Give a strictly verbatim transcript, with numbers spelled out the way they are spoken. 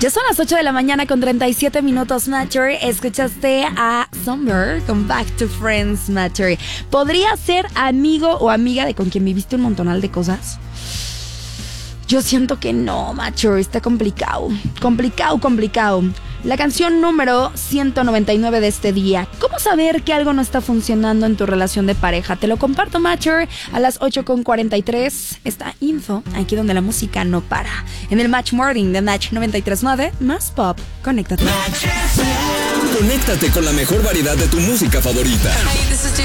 Ya son las ocho de la mañana con treinta y siete minutos, Matter. Escuchaste a Summer con Back to Friends, Matter. ¿Podría ser amigo o amiga de con quien viviste un montonal de cosas? Yo siento que no, Matter. Está complicado. Complicado, complicado. La canción número ciento noventa y nueve de este día. ¿Cómo saber que algo no está funcionando en tu relación de pareja? Te lo comparto, Matter, a las ocho con cuarenta y tres. Esta info, aquí donde la música no para. En el Match Morning de Match noventa y tres punto nueve, más pop. Conéctate. Conéctate con la mejor variedad de tu música favorita.